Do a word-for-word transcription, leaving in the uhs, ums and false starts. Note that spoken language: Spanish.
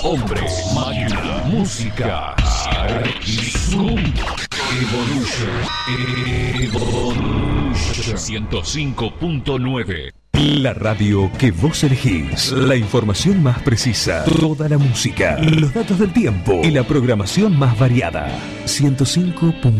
Hombre, máquina, música, Zoom, Evolution, Evolution ciento cinco punto nueve. La radio que vos elegís. La información más precisa. Toda la música, los datos del tiempo y la programación más variada. ciento cinco punto nueve.